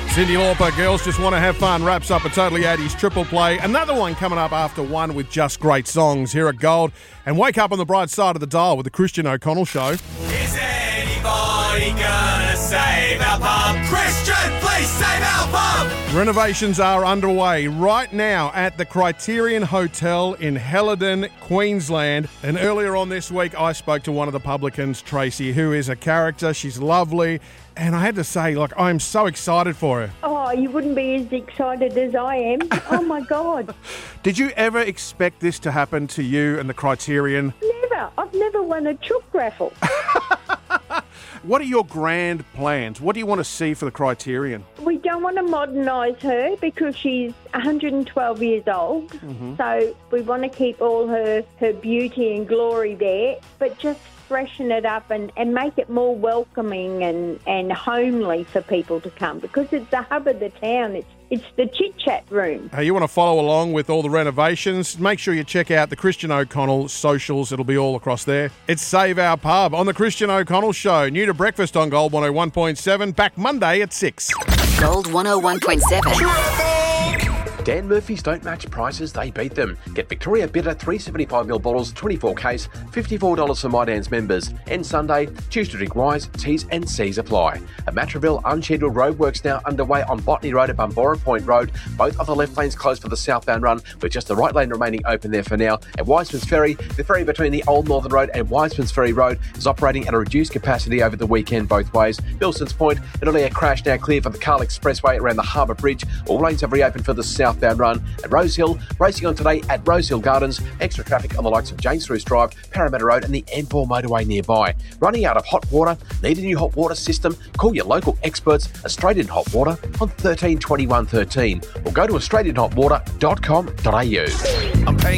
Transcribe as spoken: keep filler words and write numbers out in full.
Cyndi Lauper, Girls Just Want to Have Fun, wraps up a Totally eighties triple play. Another one coming up after one with just great songs here at Gold. And wake up on the bright side of the dial with the Christian O'Connell Show. Is anybody gonna save our pub? Christian, please save our pub! Renovations are underway right now at the Criterion Hotel in Helidon, Queensland. And earlier on this week, I spoke to one of the publicans, Tracy, who is a character. She's lovely. And I had to say, like, I'm so excited for her. Oh, you wouldn't be as excited as I am. Oh, my God. Did you ever expect this to happen to you and the Criterion? Never. I've never won a chook raffle. What are your grand plans? What do you want to see for the Criterion? We don't want to modernise her because she's one hundred twelve years old. Mm-hmm. So we want to keep all her, her beauty and glory there, but just freshen it up and, and make it more welcoming and, and homely for people to come because it's the hub of the town. It's It's the chit-chat room. Hey, you want to follow along with all the renovations? Make sure you check out the Christian O'Connell socials. It'll be all across there. It's Save Our Pub on the Christian O'Connell Show. New to breakfast on Gold one oh one point seven. Back Monday at six. Gold one oh one point seven. Dan Murphy's don't match prices, they beat them. Get Victoria Bitter three seventy-five ml bottles, twenty-four case, fifty-four dollars for My Dan's members. And Sunday, choose to drink wise, T's and C's apply. At Matraville, unscheduled roadworks now underway on Botany Road at Bumbora Point Road. Both of the left lanes closed for the southbound run, with just the right lane remaining open there for now. At Wiseman's Ferry, the ferry between the Old Northern Road and Wiseman's Ferry Road is operating at a reduced capacity over the weekend both ways. Bilson's Point, an earlier crash now clear for the Carl Expressway around the Harbour Bridge. All lanes have reopened for the southbound run. At Rose Hill, racing on today at Rose Hill Gardens. Extra traffic on the likes of James Bruce Drive, Parramatta Road and the N four motorway nearby. Running out of hot water? Need a new hot water system? Call your local experts, Australian Hot Water, on thirteen twenty-one thirteen or go to australian hot water dot com dot a u. I'm paying